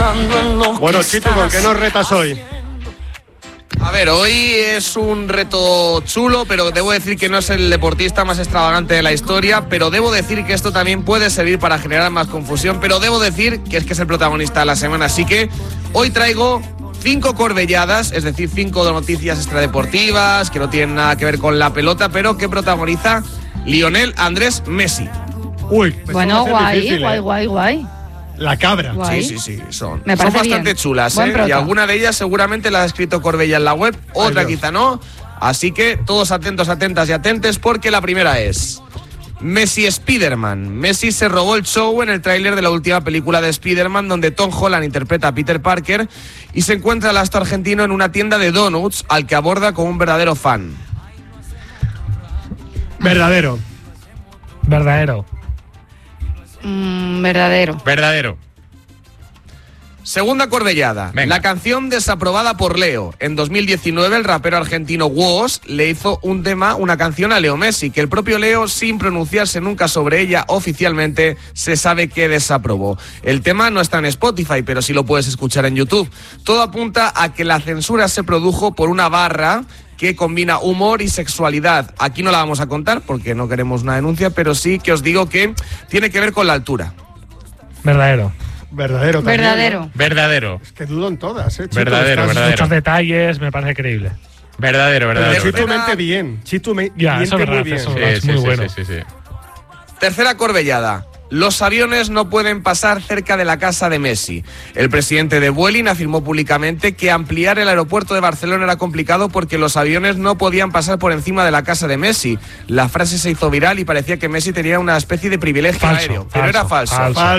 Bueno, Chitu, ¿con qué nos retas hoy? A ver, hoy es un reto chulo, pero debo decir que no es el deportista más extravagante de la historia, pero debo decir que esto también puede servir para generar más confusión, pero debo decir que es el protagonista de la semana, así que hoy traigo 5 corbelladas, es decir, 5 noticias extradeportivas que no tienen nada que ver con la pelota, pero que protagoniza Lionel Andrés Messi. Uy, bueno, guay. La cabra. Guay. Sí, son Me parece bastante bien. chulas, Buen prota. y alguna de ellas seguramente la ha escrito Corbella en la web, otra quizá no, así que todos atentos, atentas y atentes, porque la primera es Messi Spiderman. Messi se robó el show en el tráiler de la última película de Spiderman, donde Tom Holland interpreta a Peter Parker y se encuentra el astro argentino en una tienda de donuts al que aborda como un verdadero fan. Verdadero. Verdadero. Verdadero. Segunda corbellada. Venga. La canción desaprobada por Leo. En 2019 el rapero argentino Woz le hizo una canción a Leo Messi, que el propio Leo, sin pronunciarse nunca sobre ella oficialmente, se sabe que desaprobó. El tema no está en Spotify, pero sí lo puedes escuchar en YouTube. Todo apunta a que la censura se produjo por una barra que combina humor y sexualidad. Aquí no la vamos a contar porque no queremos una denuncia, pero sí que os digo que tiene que ver con la altura. Verdadero. Verdadero también, ¿no? Verdadero. Es que dudo en todas, Chitu, Verdadero. Muchos detalles, me parece creíble. Verdadero. Pero Chitu mente bien. Ya, eso es verdad, muy bien. eso es muy bueno. Sí. Tercera corbellada. Los aviones no pueden pasar cerca de la casa de Messi. El presidente de Vueling afirmó públicamente que ampliar el aeropuerto de Barcelona era complicado porque los aviones no podían pasar por encima de la casa de Messi. La frase se hizo viral y parecía que Messi tenía una especie de privilegio aéreo, pero era falso.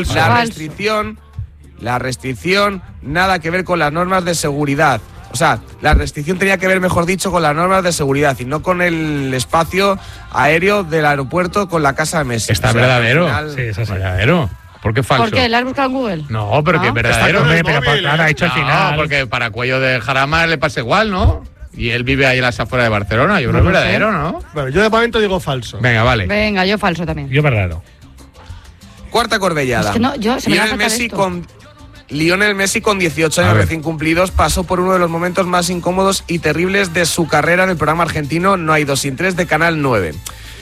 La restricción, nada que ver con las normas de seguridad. O sea, la restricción tenía que ver, mejor dicho, con las normas de seguridad y no con el espacio aéreo del aeropuerto con la casa de Messi. Está verdadero. Sí, eso sí. Verdadero. ¿Por qué falso? ¿Por qué? ¿La has buscado en Google? No, pero que es verdadero. Está con el móvil, Claro, ha dicho al final. No, porque para Cuello de Jarama le pasa igual, ¿no? Y él vive ahí en las afueras de Barcelona. Yo creo que es verdadero, ¿no? Bueno, yo de momento digo falso. Venga, vale. Venga, yo falso también. Yo verdadero. Cuarta corbellada. Es que no, se me va a faltar Lionel Messi, con 18 años recién cumplidos, pasó por uno de los momentos más incómodos y terribles de su carrera en el programa argentino No hay dos sin tres de Canal 9.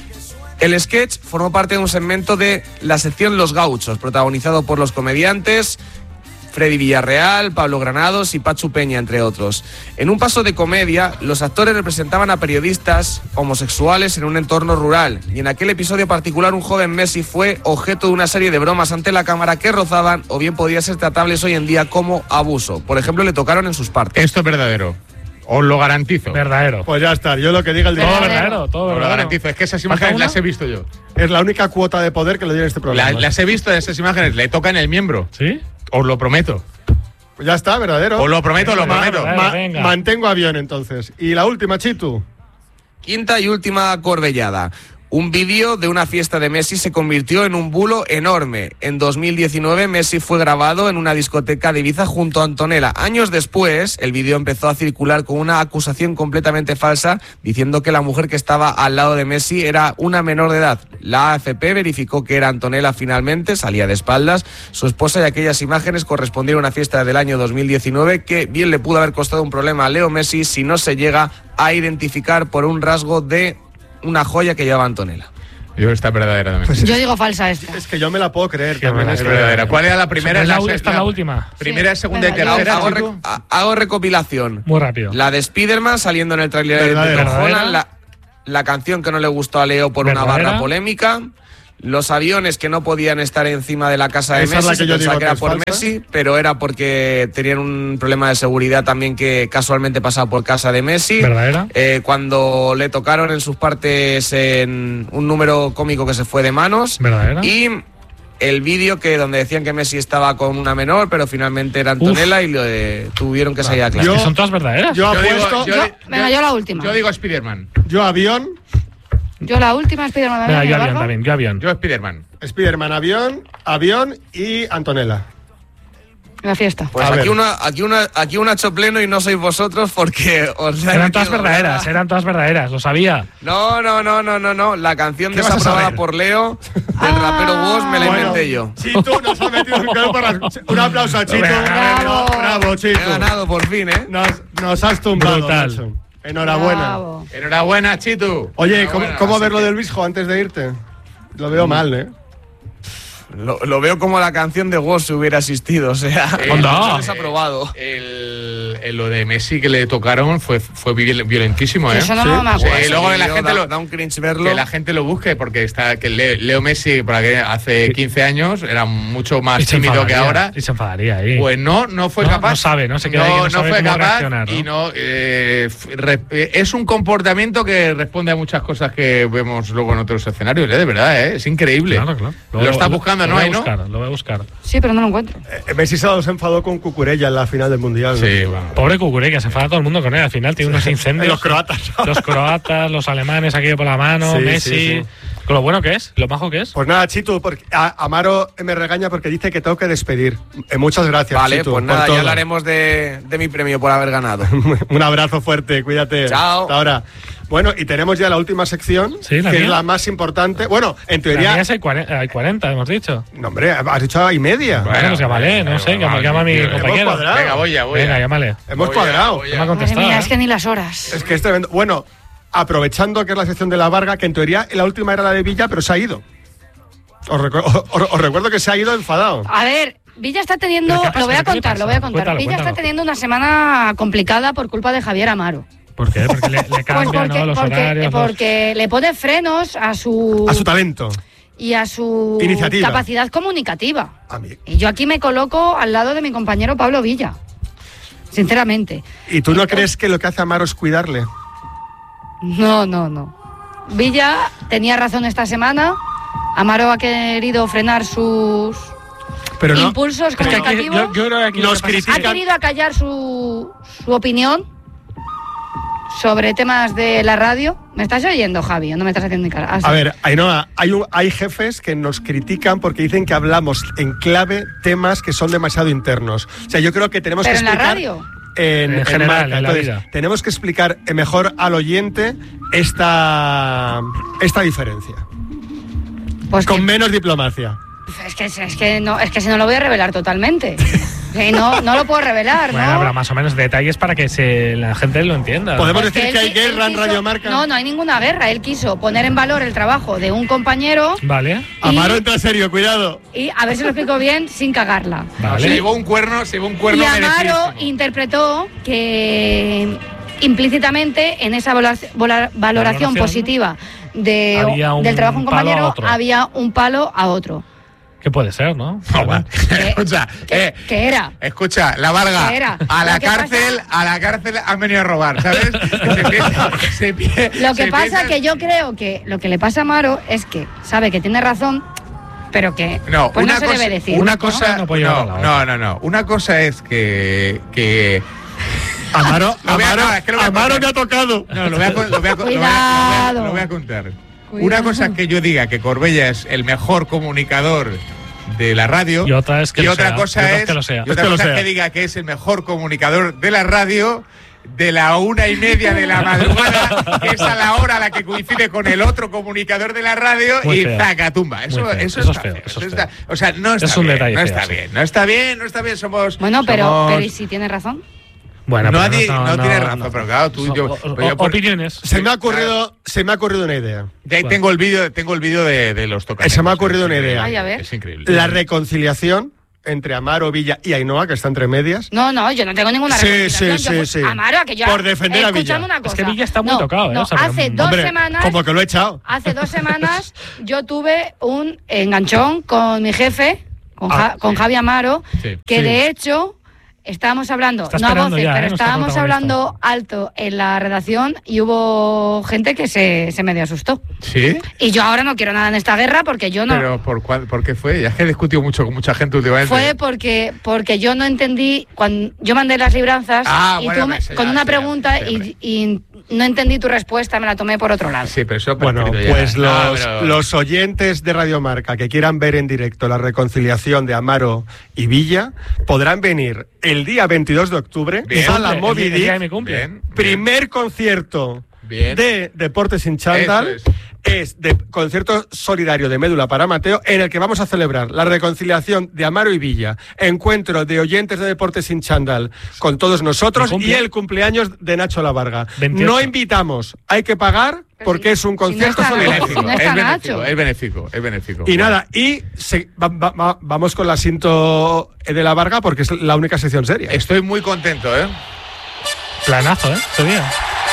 El sketch formó parte de un segmento de la sección Los Gauchos, protagonizado por los comediantes Freddy Villarreal, Pablo Granados y Pachu Peña, entre otros. En un paso de comedia, los actores representaban a periodistas homosexuales en un entorno rural, y en aquel episodio particular un joven Messi fue objeto de una serie de bromas ante la cámara que rozaban o bien podían ser tratables hoy en día como abuso. Por ejemplo, le tocaron en sus partes. Esto es verdadero. Os lo garantizo. Verdadero. Pues ya está, yo lo que diga el Todo director. verdadero, todo Os lo verdadero. garantizo. Es que esas imágenes las he visto yo. Es la única cuota de poder que le doy en este programa. Las he visto, esas imágenes. Le tocan el miembro. ¿Sí? Os lo prometo. Pues ya está, verdadero. Os lo prometo, lo prometo. Venga. Mantengo avión entonces. Y la última, Chitu. Quinta y última corbellada. Un vídeo de una fiesta de Messi se convirtió en un bulo enorme. En 2019 Messi fue grabado en una discoteca de Ibiza junto a Antonella. Años después, el vídeo empezó a circular con una acusación completamente falsa, diciendo que la mujer que estaba al lado de Messi era una menor de edad. La AFP verificó que era Antonella finalmente, salía de espaldas, su esposa, y aquellas imágenes correspondían a una fiesta del año 2019 que bien le pudo haber costado un problema a Leo Messi si no se llega a identificar por un rasgo de una joya que llevaba Antonella. Yo esta verdadera también. Pues Yo digo falsa esta. es que yo me la puedo creer Sí, también. es Es verdadera. ¿Cuál era la primera? Esta es la última. Primera, segunda y Venga, tercera. Hago, Chico. hago recopilación. Muy rápido. La de Spiderman saliendo en el tráiler de Tom Verdadera. Holland, la canción que no le gustó a Leo por una Verdadera. barra polémica, los aviones que no podían estar encima de la casa de Esa es Messi, la que se yo pensaba digo que era que es por falsa. Messi, pero era porque tenían un problema de seguridad también que casualmente pasaba por casa de Messi. ¿Verdadera? Cuando le tocaron en sus partes en un número cómico que se fue de manos. ¿Verdadera? Y el vídeo donde decían que Messi estaba con una menor, pero finalmente era Antonella y tuvieron que salir a clase. Yo- Que son todas verdaderas. Yo Yo digo- apuesto. Venga, yo la última. Yo digo Spiderman. Yo avión. Yo la última, Spiderman. Venga, yo ¿Navarro? avión también, yo avión. Yo Spiderman. Spiderman, avión y Antonella. La fiesta. Pues A aquí ver. un hecho pleno y no sois vosotros porque os la he Eran todas metido, verdaderas, ¿verdad? eran todas verdaderas, lo sabía. No. La canción ¿Qué vas a desaprobada saber? por Leo del rapero Woz me la inventé yo. Chito nos ha metido un clavo para un aplauso a Chito. Bravo. Bravo, Chito. He ganado por fin, ¿eh? Nos has tumbado. Brutal. macho. Enhorabuena. Bravo. Enhorabuena, Chitu. Oye, Enhorabuena, ¿cómo así ver lo que- del Bisjo antes de irte? Lo veo mal, ¿eh? Lo veo como la canción de Woz si hubiera existido, o sea, Onda. desaprobado. Lo de Messi que le tocaron fue violentísimo, ¿eh? Eso no Sí. me acuerdo. Sí, luego la gente da un cringe verlo. Que la gente lo busque, porque Leo Messi, por aquí, hace 15 años, era mucho más Y se tímido que enfadaría, ahora. Y se enfadaría ahí. Pues no fue No, capaz. no sabe, ¿no? Se queda ahí que no sabe fue cómo capaz reaccionar, ¿no? y es un comportamiento que responde a muchas cosas que vemos luego en otros escenarios, ¿eh? De verdad, ¿eh? Es increíble. Claro. Lo está buscando, lo ¿no? voy a Ahí, ¿no? buscar, Lo voy a buscar. Sí, pero no lo encuentro. Messi se enfadó con Cucurella en la final del Mundial. ¿no? Sí, bueno. Pobre Cucurella, se enfada todo el mundo con él. Al final tiene unos incendios. Los croatas. Los croatas, los alemanes aquí por la mano, Sí, Messi. sí. Con lo bueno que es, lo majo que es. Pues nada, Chito, porque Amaro me regaña porque dice que tengo que despedir. Muchas gracias, Vale, Chito, pues por nada, todo. ya hablaremos de mi premio por haber ganado. Un abrazo fuerte, cuídate. Chao. Hasta ahora. Bueno, y tenemos ya la última sección, Sí, la que mía. es la más importante. Bueno, en La teoría. mía es hay 40, hemos dicho. No, hombre, has dicho y media. Bueno, pues llámale, no sé, llama a mi hemos compañero. cuadrado. Venga, voy ya. Venga, llámale. Hemos Voy cuadrado. voy No me ha Madre contestado. mía, ¿eh? es que ni las horas. Es que es tremendo. Bueno, aprovechando que es la sección de la Varga, que en teoría la última era la de Villa, pero se ha ido. Os recuerdo que se ha ido enfadado. A ver, Villa está teniendo, ¿Pero qué pasa? lo voy a ¿Qué le contar, pasa? lo voy a contar. Cuéntalo, Villa cuéntalo. está teniendo una semana complicada por culpa de Javier Amaro. ¿Por qué? Porque le Pues cambian ¿no? los horarios. los- porque le pone frenos a su talento. y a su Iniciativa. capacidad comunicativa. A mí. Y yo aquí me coloco al lado de mi compañero Pablo Villa. Sinceramente. ¿Y tú no crees que lo que hace Amaro es cuidarle? No. Villa tenía razón esta semana. Amaro ha querido frenar sus Pero no. impulsos Es que aquí- comunicativos. yo creo que aquí lo Nos que pasa es que- Ha critican. querido acallar su opinión sobre temas de la radio. ¿Me estás oyendo, Javi? ¿O no me estás haciendo ni cara? Ah, sí. A ver, Ainhoa, hay jefes que nos critican porque dicen que hablamos en clave temas que son demasiado internos. O sea, yo creo que tenemos Pero que en la explicar. radio. En general, marca. en la Entonces, vida. tenemos que explicar mejor al oyente esta diferencia. Pues Con que- menos diplomacia. es que si no lo voy a revelar totalmente. Sí, no lo puedo revelar, Bueno, ¿no? habrá más o menos detalles para que la gente lo entienda. Podemos Pues decir que hay él guerra en quiso- Radio Marca. No hay ninguna guerra. Él quiso poner en valor el trabajo de un compañero Vale, Amaro entra serio, cuidado. y a ver si lo explico bien sin cagarla. Se vale. llevó un cuerno Y merecidísimo. Amaro interpretó que implícitamente en esa valoración positiva Había un del trabajo de un palo a compañero otro. había un palo a otro. ¿Qué puede ser, no? No, va. Escucha, ¿Qué era? escucha, la Varga, ¿Qué era? a la Lo que cárcel han venido a robar, ¿sabes? Lo que pasa que yo creo que lo que le pasa a Amaro es que sabe que tiene razón, pero que No, pues no una se cosa, debe decir. una ¿no? cosa, No puede llevar a la otra. no. Una cosa es que Amaro, Lo voy a- Amaro, no, es que lo voy a Amaro contar. me ha tocado. no, lo voy a Cuidado. lo voy a contar. Cuidado. Una cosa es que yo diga que Corbella es el mejor comunicador de la radio Y otra es que lo otra sea. cosa Y otra es es que lo sea. y otra Es que lo cosa es sea. que diga que es el mejor comunicador de la radio de la 1:30 de la madrugada, que es a la hora a la que coincide con el otro comunicador de la radio Muy y feo. zacatumba. Eso, Muy feo. eso, Eso está es feo, feo, eso es está- feo. o sea, no está Es un bien, detalle no feo, está sí. bien, no está bien, somos Bueno, pero somos- ¿y si tiene razón? Bueno, no, pero no tiene razón, pero claro, tú yo, pero yo por- opiniones. Se me ha ocurrido una idea. de ahí tengo el vídeo de los tocados. Se me ha ocurrido una idea. Ay, a ver. Es increíble. La reconciliación entre Amaro, Villa y Ainhoa, que está entre medias. No, yo no tengo ninguna Sí, recomendación. Yo, sí. Amaro, a que yo Por defender a escúchame Villa. una cosa. Es que Villa está muy tocado, ¿eh? No, O sea, pero- hace dos Hombre, semanas. como que lo he echado. Hace 2 semanas yo tuve un enganchón con mi jefe, con Javi Amaro, Sí. que Sí. de hecho estábamos hablando, Está no a esperando voces, ya, pero ¿eh? Nuestro estábamos protagonista. hablando alto en la redacción y hubo gente que se medio asustó. ¿Sí? Y yo ahora no quiero nada en esta guerra porque yo no... Pero ¿por qué fue? Ya es que he discutido mucho con mucha gente últimamente. Fue porque yo no entendí, cuando yo mandé las libranzas Ah, y bueno, tú pues, con ya, una sí, pregunta sí, hombre. y no entendí tu respuesta, me la tomé por otro lado. Sí, pero eso Bueno, pues los oyentes de Radio Marca que quieran ver en directo la reconciliación de Amaro y Villa podrán venir el día 22 de octubre a la Moby Dick, primer concierto de Deportes sin Chándal. Es de concierto solidario de Médula para Mateo, en el que vamos a celebrar la reconciliación de Amaro y Villa, encuentro de oyentes de Deportes sin Chándal con todos nosotros y el cumpleaños de Nacho Lavarga. 28. No invitamos, hay que pagar porque es un concierto solidario. Es benéfico. Y nada, vamos con la Sinto de la Varga porque es la única sección seria. Estoy muy contento, ¿eh? Planazo, ese día.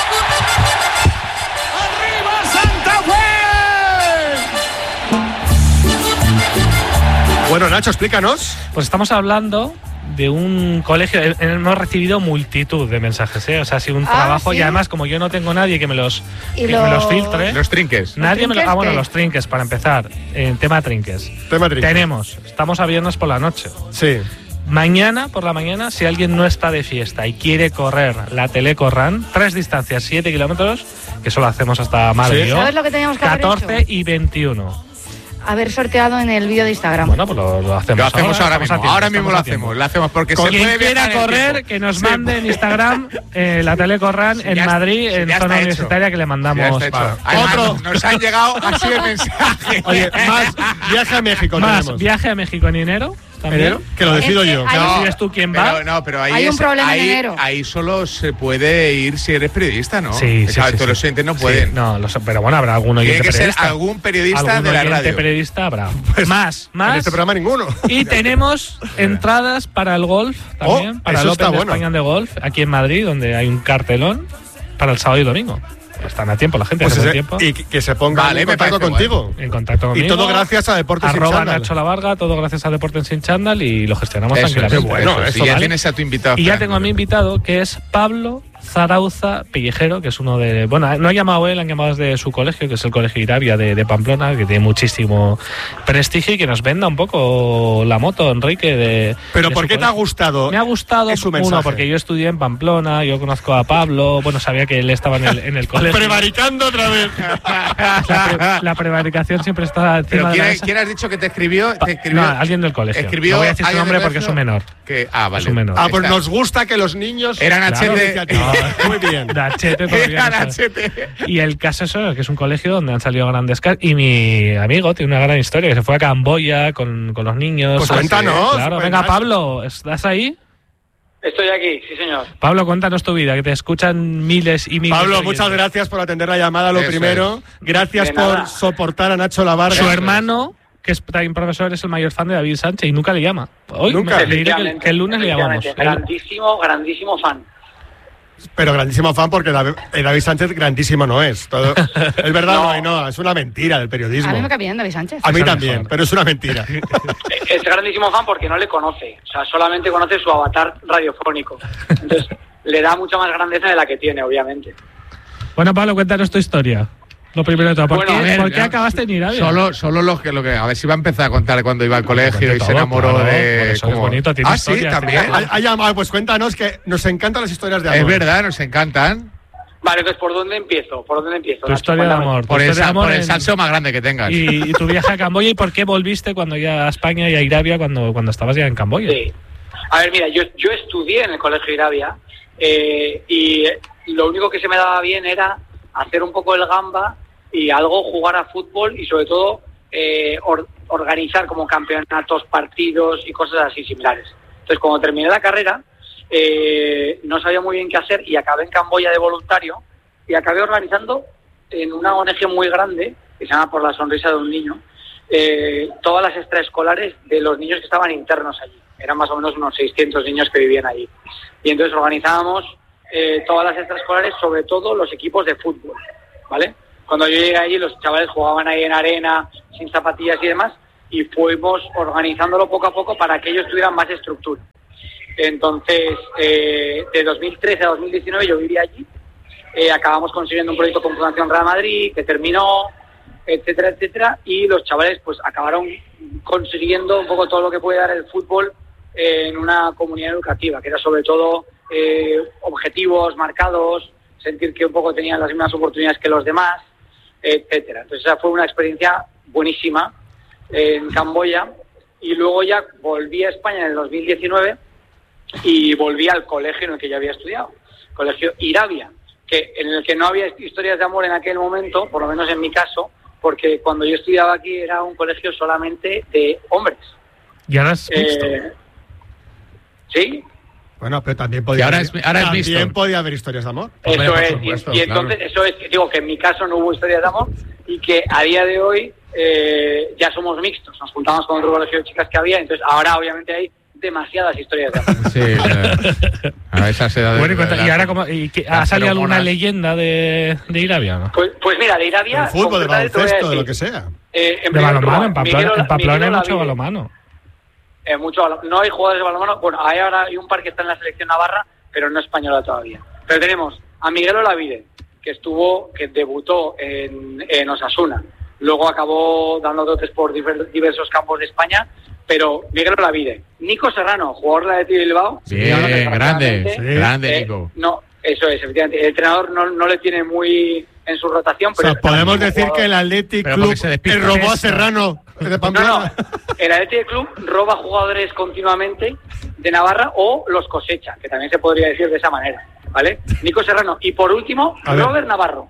Bueno, Nacho, explícanos. Pues estamos hablando de un colegio. Hemos recibido multitud de mensajes, ¿eh? O sea, ha sido un trabajo. ¿Sí? Y además, como yo no tengo nadie que me los filtre. Los trinques. Nadie me los. Bueno, los trinques, para empezar. Tema trinques. Estamos a viernes por la noche. Sí. Mañana por la mañana, si alguien no está de fiesta y quiere correr la Teleco Run, 3 distancias, 7 kilómetros, que eso lo hacemos hasta Madrid. ¿Sabes lo que teníamos que haber 14 y 21. Haber sorteado en el vídeo de Instagram. Bueno, pues lo hacemos. Lo hacemos ahora mismo. Ahora mismo lo hacemos. Lo hacemos porque se puede. Quien quiera correr, que nos mande en Instagram la Teleco Run en Madrid, en zona universitaria, que le mandamos. Otro. Nos han llegado así de mensaje. Oye, más viaje a México. Viaje a México en enero. ¿También? Que lo decido yo. No, decides tú quién va. Pero ahí hay un problema en enero. Ahí solo se puede ir si eres periodista, ¿no? Sí. Todos los oyentes no pueden. No, pero bueno, habrá algún oyente periodista. Tiene que ser algún periodista de la radio. Periodista habrá. Pues más. En este programa ninguno. Y tenemos entradas para el golf también. Para el Open de España de golf, aquí en Madrid, donde hay un cartelón para el sábado y domingo. Están a tiempo la gente, tiempo. Y que se ponga en contacto contigo. En contacto conmigo. Y todo gracias a Deportes sin Chándal. Nacho Lavarga, todo gracias a Deportes sin Chándal y lo gestionamos tranquilamente. Eso, ya tienes a tu invitado. Y ya tengo a mi invitado, que es Pablo Zarauza Pellejero, que es uno de... Bueno, no ha llamado él, han llamado desde su colegio, que es el Colegio Irabia de Pamplona, que tiene muchísimo prestigio y que nos venda un poco la moto, Enrique. ¿Pero por qué te ha gustado? Me ha gustado, uno, porque yo estudié en Pamplona, yo conozco a Pablo, bueno, sabía que él estaba en el colegio. Prevaricando otra vez. La prevaricación siempre está encima de la mesa. ¿Quién has dicho que te escribió? No, alguien del colegio. No voy a decir su nombre porque es un menor. Vale. Es un menor. Pues nos gusta que los niños... Eran HT. Muy bien. Y el caso es que es un colegio donde han salido grandes caras. Y mi amigo tiene una gran historia, que se fue a Camboya con los niños. Pues cuéntanos. Claro, venga, Pablo, ¿estás ahí? Estoy aquí, sí señor. Pablo, cuéntanos tu vida, que te escuchan miles y miles. Pablo, muchas gracias por atender la llamada, lo primero. Gracias por soportar a Nacho Lavarga. Su hermano, que es también profesor, es el mayor fan de David Sánchez y nunca le llama. Hoy nunca. Le diré que el lunes le llamamos. Grandísimo fan. Pero grandísimo fan porque David Sánchez grandísimo no es. Es verdad, no, es una mentira del periodismo. A mí me cae bien David Sánchez. A mí también, pero es una mentira. Es grandísimo fan porque no le conoce. O sea, solamente conoce su avatar radiofónico. Entonces, le da mucha más grandeza de la que tiene, obviamente. Bueno, Pablo, cuéntanos tu historia. Lo primero de todo, ¿por qué acabaste en Irabia? Solo lo que a ver si va a empezar a contar cuando iba al colegio y se enamoró de... Eso es bonito, tiene historia. Sí, también. Pues cuéntanos, que nos encantan las historias de amor. Es verdad, nos encantan. Vale, entonces, ¿por dónde empiezo? Tu historia de amor. Por el salseo más grande que tengas. Y tu viaje a Camboya, ¿y por qué volviste cuando ya a España y a Irabia cuando estabas ya en Camboya? Sí. A ver, mira, yo estudié en el Colegio Irabia y lo único que se me daba bien era hacer un poco el gamba y algo jugar a fútbol y sobre todo organizar como campeonatos, partidos y cosas así similares. Entonces, cuando terminé la carrera, no sabía muy bien qué hacer y acabé en Camboya de voluntario y acabé organizando en una ONG muy grande que se llama Por la Sonrisa de un Niño todas las extraescolares de los niños que estaban internos allí. Eran más o menos unos 600 niños que vivían allí. Y entonces organizábamos todas las extraescolares, sobre todo los equipos de fútbol, ¿vale? Cuando yo llegué allí, los chavales jugaban ahí en arena, sin zapatillas y demás, y fuimos organizándolo poco a poco para que ellos tuvieran más estructura. Entonces, de 2013 a 2019 yo viví allí, acabamos consiguiendo un proyecto con Fundación Real Madrid, que terminó, etcétera, etcétera, y los chavales pues acabaron consiguiendo un poco todo lo que puede dar el fútbol en una comunidad educativa, que era sobre todo objetivos marcados, sentir que un poco tenían las mismas oportunidades que los demás, etcétera. Entonces esa fue una experiencia buenísima en Camboya, y luego ya volví a España en el 2019 y volví al colegio en el que yo había estudiado, Colegio Irabia, en el que no había historias de amor en aquel momento, por lo menos en mi caso, porque cuando yo estudiaba aquí era un colegio solamente de hombres. ¿Y ahora es mixto? Sí. Bueno, pero también podía haber historias de amor. Eso es, y entonces eso es, digo que en mi caso no hubo historias de amor y que a día de hoy ya somos mixtos, nos juntamos con otro colegio de chicas que había, entonces ahora obviamente hay demasiadas historias de amor. Sí, a esas edades. Bueno, y ahora ¿ha salido alguna leyenda de Irabia, no? Pues mira, de Irabia... De fútbol, de baloncesto, de lo que sea. De balonmano, en Pamplona hay mucho balonmano. No hay jugadores de balonmano. Bueno, ahora hay un par que está en la selección navarra, pero no española todavía. Pero tenemos a Miguel Olavide, que debutó en Osasuna. Luego acabó dando dotes por diversos campos de España, pero Miguel Olavide. Nico Serrano, jugador de la Athletic Bilbao. Bien, grande Nico. No, eso es, efectivamente. El entrenador no le tiene muy en su rotación, pero... O sea, podemos decir que el Athletic Club robó a Serrano de Pamplona. No. El Athletic Club roba jugadores continuamente de Navarra o los cosecha, que también se podría decir de esa manera, ¿vale? Nico Serrano. Y por último, Robert Navarro.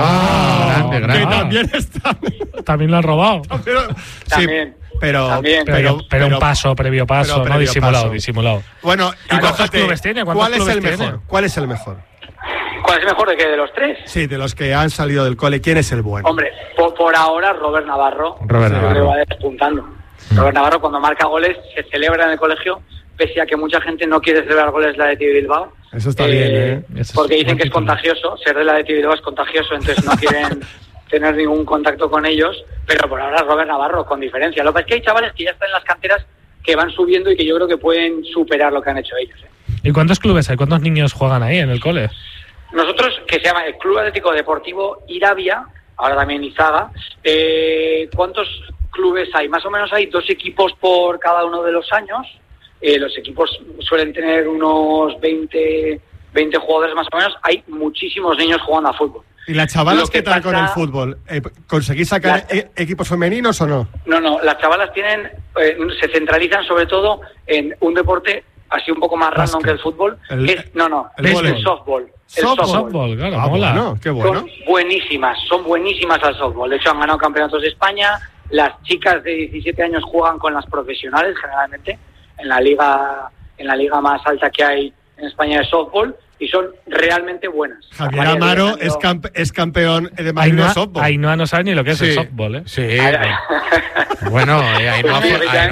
Grande. Que también está... También lo han robado. También. Pero un previo paso, no disimulado. Bueno, ¿y cuántos clubes tiene? ¿Cuál es el mejor? ¿Cuál es el mejor? ¿Cuál es el mejor de los tres? Sí, de los que han salido del cole, ¿quién es el bueno? Hombre, por ahora Robert Navarro. Va despuntando. Robert Navarro, cuando marca goles, se celebra en el colegio, pese a que mucha gente no quiere celebrar goles de la Athletic Bilbao. Eso está bien, porque dicen que es contagioso, ser de la Athletic Bilbao es contagioso, entonces no quieren tener ningún contacto con ellos, pero por ahora Robert Navarro, con diferencia. Lo que pasa es que hay chavales que ya están en las canteras que van subiendo y que yo creo que pueden superar lo que han hecho ellos. ¿Y cuántos clubes hay? ¿Cuántos niños juegan ahí en el cole? Nosotros, que se llama el Club Atlético Deportivo Irabia, ahora también Izaga, ¿cuántos clubes hay? Más o menos hay 2 equipos por cada uno de los años. Los equipos suelen tener unos 20 jugadores más o menos. Hay muchísimos niños jugando a fútbol. ¿Y las chavalas qué tal con el fútbol? ¿Conseguís sacar equipos femeninos o no? No, las chavalas se centralizan sobre todo en un deporte así un poco más random que el fútbol. Es el softball. Softball, claro, mola. Bueno, qué bueno. Son buenísimas al softball. De hecho, han ganado campeonatos de España. Las chicas de 17 años juegan con las profesionales, generalmente, en la liga más alta que hay en España de softball, y son realmente buenas. Javier Amaro es campeón de Madrid de softball. Ainhoa no sabe ni lo que es el softball, ¿eh? Sí. Bueno, Ainhoa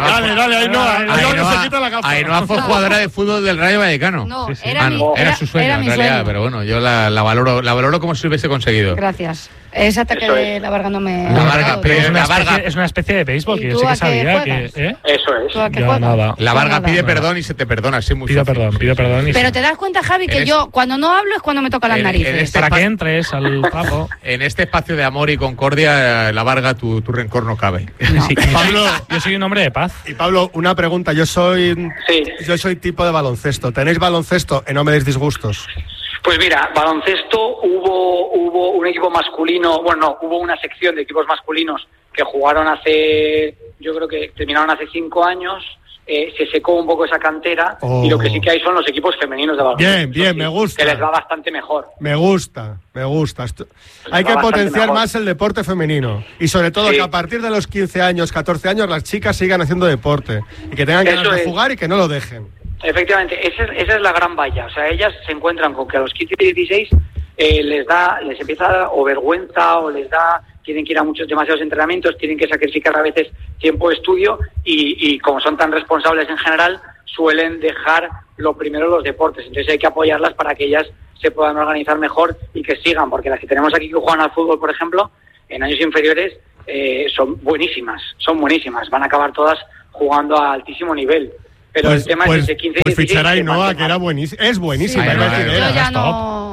fue jugadora de fútbol del Rayo Vallecano. No, era su sueño en realidad, pero bueno, yo la valoro como si lo hubiese conseguido. Gracias. Ese ataque de la Varga no me... Es una especie de béisbol, que yo sí que sabía que... Eso es. La Varga pide perdón y se te perdona, sí, muy Pido perdón. Pero te das cuenta, Javi, que yo cuando no hablo es cuando me toca las narices. Para que entres al papo. En este espacio de amor y concordia, la Varga, tu rencor no cabe. No. Sí, Pablo, yo soy un hombre de paz. Y Pablo, una pregunta. Yo soy tipo de baloncesto. ¿Tenéis baloncesto? No me des disgustos. Pues mira, baloncesto hubo un equipo masculino, hubo una sección de equipos masculinos que jugaron yo creo que terminaron hace 5 años, se secó un poco esa cantera y lo que sí que hay son los equipos femeninos de baloncesto. Bien, me gusta. Que les va bastante mejor. Me gusta. Hay que potenciar más el deporte femenino y sobre todo que a partir de los 15 años, 14 años las chicas sigan haciendo deporte y que tengan ganas de jugar y que no lo dejen. Efectivamente, esa es la gran valla. O sea, ellas se encuentran con que a los 15 y 16 les empieza a dar o vergüenza o tienen que ir a demasiados entrenamientos, tienen que sacrificar a veces tiempo de estudio y como son tan responsables en general, suelen dejar lo primero los deportes. Entonces hay que apoyarlas para que ellas se puedan organizar mejor y que sigan, porque las que tenemos aquí que juegan al fútbol, por ejemplo, en años inferiores son buenísimas, van a acabar todas jugando a altísimo nivel. Pero el tema es ese 15 y 16. Fichar a Ainhoa, que era buenísima. Es buenísima. Sí, yo ya no...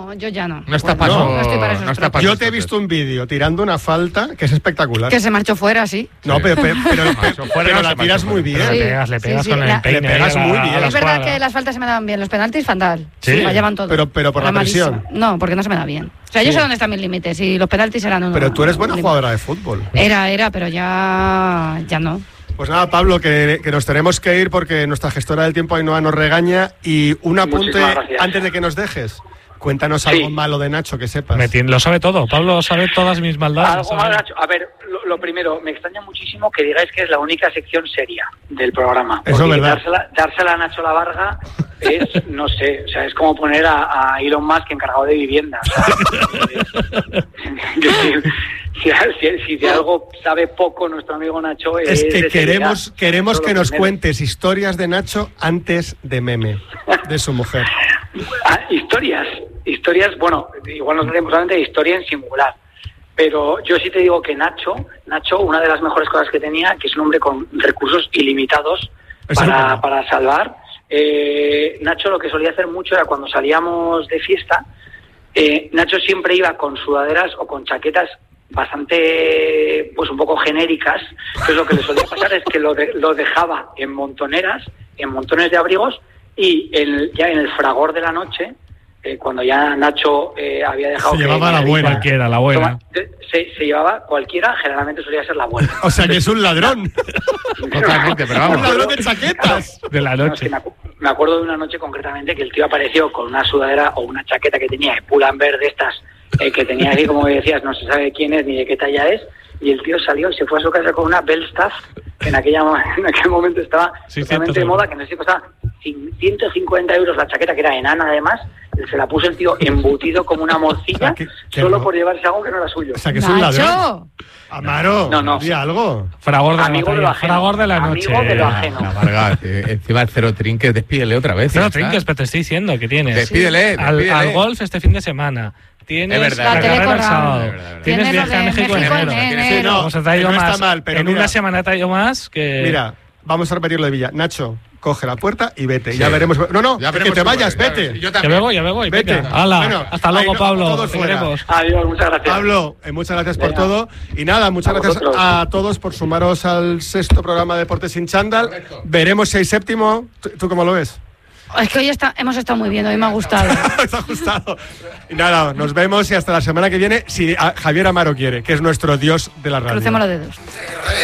no, yo ya no. No está paso. No estoy para esos tropos. Yo te he visto un vídeo tirando una falta que es espectacular. Que se marchó fuera, sí. No, pero la tiras muy bien. Le pegas con el peine. Le pegas muy bien. Es verdad que las faltas se me daban bien, los penaltis fatal. Sí. Me llevan todo. Pero por la presión. No, porque no se me da bien. O sea, yo sé dónde están mis límites y los penaltis eran uno. Pero tú eres buena jugadora de fútbol. Era, pero ya no. Pues nada, Pablo, que nos tenemos que ir porque nuestra gestora del tiempo Ainhoa nos regaña. Y un apunte antes de que nos dejes. Cuéntanos algo malo de Nacho, que sepas. Lo sabe todo. Pablo sabe todas mis maldades. Algo malo de Nacho. A ver, lo primero, me extraña muchísimo que digáis que es la única sección seria del programa. Eso es verdad. Dársela a Nacho Lavarga es, no sé, o sea, es como poner a Elon Musk encargado de vivienda. O sea, si de algo sabe poco nuestro amigo Nacho es que queremos que nos cuentes historias de Nacho antes de Meme, de su mujer. Historias, bueno, igual nos tenemos solamente de historia en singular, pero yo sí te digo que Nacho, una de las mejores cosas que tenía, que es un hombre con recursos ilimitados para salvar. Nacho lo que solía hacer mucho era cuando salíamos de fiesta, Nacho siempre iba con sudaderas o con chaquetas bastante, pues un poco genéricas. Entonces lo que le solía pasar es que lo dejaba en montoneras, en montones de abrigos, y ya en el fragor de la noche, cuando ya Nacho había dejado... Se llevaba la buena. Se llevaba cualquiera, generalmente solía ser la buena. O sea que es un ladrón. Totalmente, pero vamos. Un ladrón de chaquetas. De la noche. No, es que me acuerdo de una noche concretamente que el tío apareció con una sudadera o una chaqueta que tenía de Pull&Bear de estas, que tenía ahí, como decías, no se sabe quién es ni de qué talla es, y el tío salió y se fue a su casa con una Belstaff, que en aquel momento estaba totalmente de moda, que no sé si costaba 150 euros la chaqueta, que era enana además. Se la puso el tío embutido como una morcilla, solo por llevarse algo que no era suyo. O sea, que es un ladrón. Amaro, no. Di algo. Fragor de amigo la noche. Fragor de la noche. Amigo de lo ajeno. La Vargas, encima el Cero Trinques, despídele otra vez. Cero Trinques, pero te estoy diciendo que tienes. Despídele. Al golf este fin de semana. Tienes la carrera el sábado. Tienes viaje a México en enero. No está mal, pero en una semana te ha ido más que... Mira, vamos a repetir lo de Villa. Nacho, coge la puerta y vete. Sí. Ya veremos. No, ya veremos que te vayas, vete. Claro, yo me voy. Vete. Bueno, hasta luego, Pablo. Adiós, muchas gracias. Pablo, muchas gracias por todo. Y nada, muchas gracias a todos por sumaros al 6º programa de Deportes sin Chándal. Veremos si hay 7º. ¿Tú cómo lo ves? Es que hoy hemos estado muy bien, hoy me ha gustado. Me ha gustado. Y nada, nos vemos y hasta la semana que viene, si Javier Amaro quiere, que es nuestro dios de la radio. Crucemos los dedos.